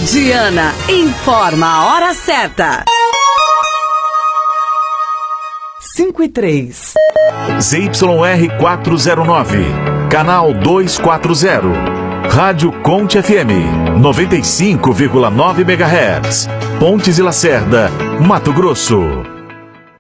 Diana informa a hora certa. 5:03. ZYR 409, canal 240. Rádio Conte FM, 95,9 MHz. Pontes e Lacerda, Mato Grosso.